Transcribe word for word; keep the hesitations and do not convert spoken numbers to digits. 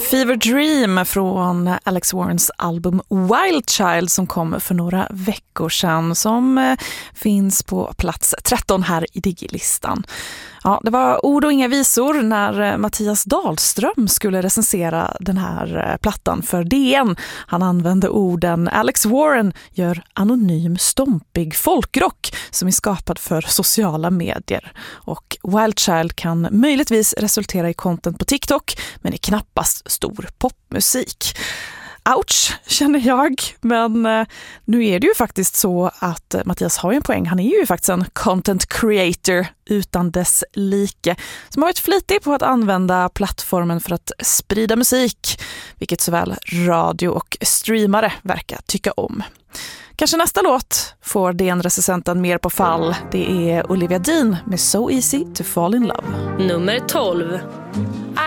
Fever Dream från Alex Warrens album Wild Child som kom för några veckor sedan, som finns på plats tretton här i Digi-listan. Ja, det var ord och inga visor när Mattias Dahlström skulle recensera den här plattan för D N. Han använde orden Alex Warren gör anonym stompig folkrock som är skapad för sociala medier. Och Wild Child kan möjligtvis resultera i content på TikTok, men är knappast stor popmusik. Ouch, känner jag. Men eh, nu är det ju faktiskt så att eh, Mattias har ju en poäng. Han är ju faktiskt en content creator utan dess like, som har varit flitig på att använda plattformen för att sprida musik, vilket såväl radio och streamare verkar tycka om. Kanske nästa låt får D N-recensenten mer på fall. Det är Olivia Dean med So Easy to Fall in Love. Nummer tolv.